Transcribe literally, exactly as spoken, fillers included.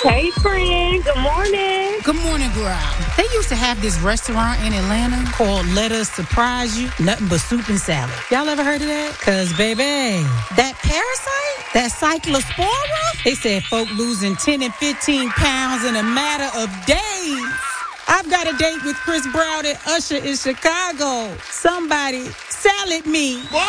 Hey, friend. Good morning. Good morning, girl. They used to have this restaurant in Atlanta called Let Us Surprise You. Nothing but soup and salad. Y'all ever heard of that? Cause, baby, that parasite, that cyclospora, they said folk losing ten and fifteen pounds in a matter of days. I've got a date with Chris Brown and Usher in Chicago. Somebody salad me.